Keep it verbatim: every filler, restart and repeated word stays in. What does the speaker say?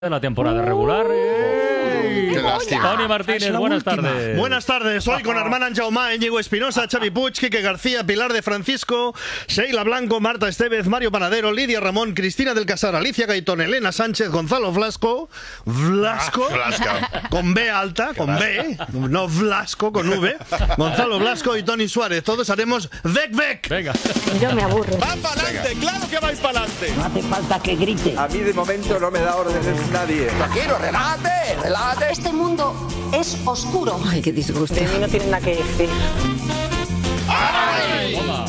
de la temporada regular. ¡Ey! Toni Martínez, buenas última. tardes. Buenas tardes, hoy con Armand Anjaumá, Íñigo Espinosa, Xavi Puig, Quique García, Pilar de Francisco, Sheila Blanco, Marta Estevez, Mario Panadero, Lidia Ramón, Cristina del Casar, Alicia Gaitón, Elena Sánchez, Gonzalo Vlasco, Vlasco, Ah, con B alta, con B, no Vlasco, con V, Gonzalo Vlasco y Tony Suárez. Todos haremos Vec Vec. Venga. Yo me aburro. ¡Va para adelante! ¡Claro que vais para adelante! No hace falta que grite. A mí de momento no me da órdenes nadie. Tranquilo, relájate, relájate. Este mundo es oscuro. Ay, qué disgusto. De mí no tienen nada que decir. Toma.